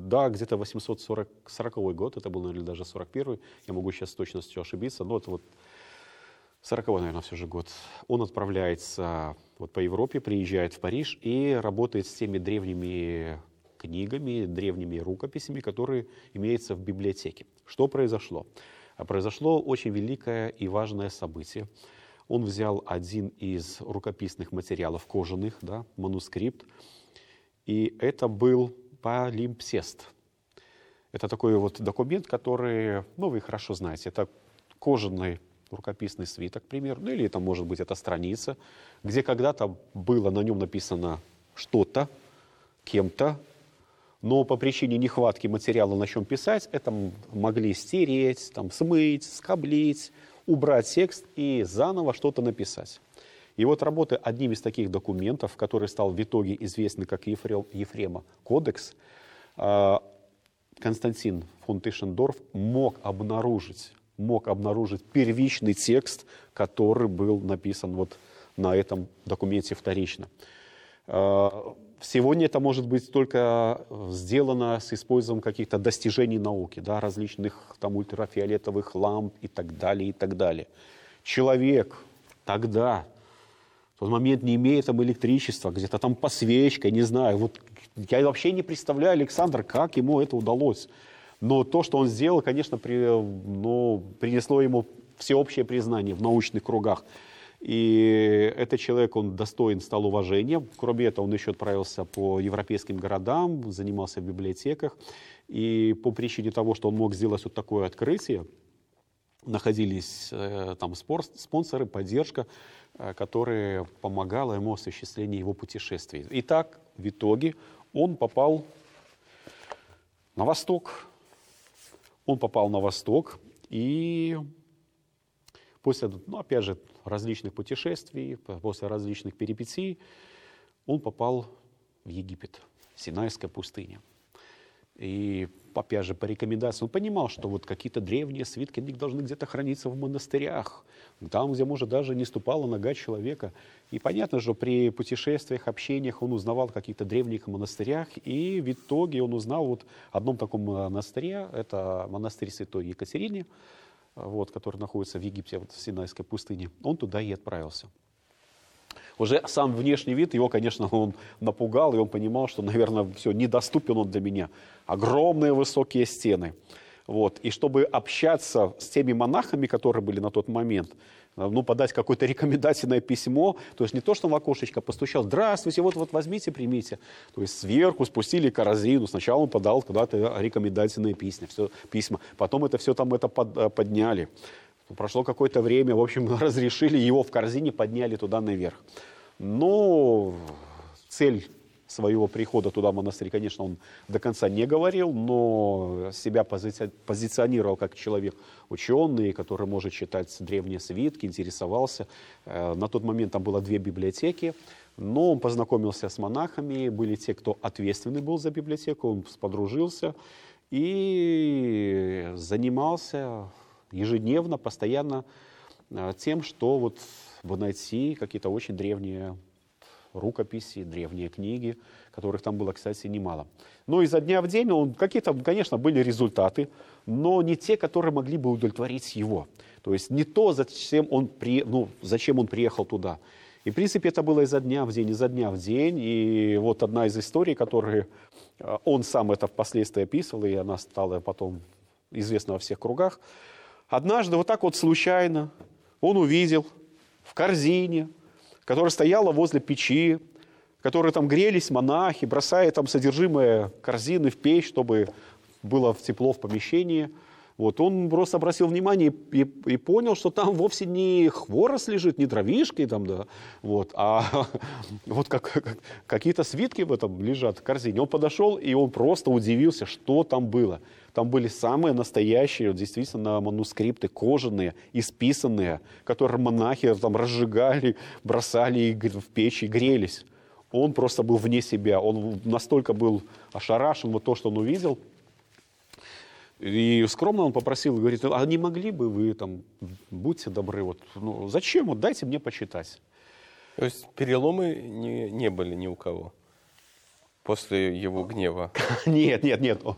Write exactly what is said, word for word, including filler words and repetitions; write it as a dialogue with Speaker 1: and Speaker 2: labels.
Speaker 1: да, где-то восемьсот сороковой год, это был, наверное, даже сорок первый, я могу сейчас с точностью ошибиться, но это вот сороковой, наверное, все же год. Он отправляется вот по Европе, приезжает в Париж и работает с теми древними книгами, древними рукописями, которые имеются в библиотеке. Что произошло? А произошло очень великое и важное событие. Он взял один из рукописных материалов кожаных, да, манускрипт, и это был палимпсест. Это такой вот документ, который, ну, вы хорошо знаете, это кожаный рукописный свиток, к примеру, ну, или это может быть это страница, где когда-то было на нем написано что-то, кем-то, но по причине нехватки материала, на чем писать, это могли стереть, там, смыть, скоблить, убрать текст и заново что-то написать. И вот работая одним из таких документов, который стал в итоге известный как Ефрем, Ефрема кодекс, Константин фон Тишендорф мог обнаружить, мог обнаружить первичный текст, который был написан вот на этом документе вторично. Сегодня это может быть только сделано с использованием каких-то достижений науки, да, различных там ультрафиолетовых ламп и так далее, и так далее. Человек тогда, в тот момент не имея там электричества, где-то там по свечкой, не знаю, вот я вообще не представляю, Александр, как ему это удалось. Но то, что он сделал, конечно, при, ну, принесло ему всеобщее признание в научных кругах. И этот человек, он достоин стал уважения. Кроме этого, он еще отправился по европейским городам, занимался в библиотеках. И по причине того, что он мог сделать вот такое открытие, находились э, там спор, спонсоры, поддержка, э, которая помогала ему в осуществлении его путешествий. Итак, в итоге он попал на восток. Он попал на восток и после, ну, опять же, различных путешествий, после различных перипетий, он попал в Египет, Синайская пустыня. И, опять же, по рекомендации, он понимал, что вот какие-то древние свитки, они должны где-то храниться в монастырях, там, где, может, даже не ступала нога человека. И понятно, что при путешествиях, общениях он узнавал о каких-то древних монастырях, и в итоге он узнал вот о одном таком монастыре, это монастырь Святой Екатерины, вот, который находится в Египте, вот, в Синайской пустыне. Он туда и отправился. Уже сам внешний вид его, конечно, он напугал, и он понимал, что, наверное, все, недоступен он для меня. Огромные высокие стены. Вот. И чтобы общаться с теми монахами, которые были на тот момент, ну, подать какое-то рекомендательное письмо, то есть не то, что в окошечко постучал, здравствуйте, вот, вот возьмите, примите. То есть сверху спустили корзину, сначала он подал куда-то рекомендательные письма, все, письма, потом это все там это под, подняли. Прошло какое-то время, в общем, разрешили, его в корзине подняли туда наверх. Но цель своего прихода туда в монастырь, конечно, он до конца не говорил, но себя пози- позиционировал как человек ученый, который может читать древние свитки, интересовался. На тот момент там было две библиотеки, но он познакомился с монахами, были те, кто ответственный был за библиотеку, он подружился и занимался ежедневно, постоянно тем, что вот найти какие-то очень древние рукописи, древние книги, которых там было, кстати, немало. Но изо дня в день он, какие-то, конечно, были результаты, но не те, которые могли бы удовлетворить его. То есть не то, зачем он, при, ну, зачем он приехал туда. И, в принципе, это было изо дня в день, изо дня в день. И вот одна из историй, которые он сам это впоследствии описывал, и она стала потом известна во всех кругах. Однажды вот так вот случайно он увидел в корзине, которая стояла возле печи, в которой там грелись монахи, бросая там содержимое корзины в печь, чтобы было тепло в помещении. Вот он просто обратил внимание и, и понял, что там вовсе не хворост лежит, не дровишки, там, да, вот, а вот как, как, какие-то свитки в этом лежат в корзине. Он подошел, и он просто удивился, что там было. Там были самые настоящие, действительно, манускрипты кожаные, исписанные, которые монахи там разжигали, бросали в печь и грелись. Он просто был вне себя, он настолько был ошарашен, вот то, что он увидел. И скромно он попросил, говорит, а не могли бы вы там, будьте добры, вот, ну, зачем, вот дайте мне почитать.
Speaker 2: То есть переломы не, не были ни у кого после его гнева?
Speaker 1: Нет, нет, нет.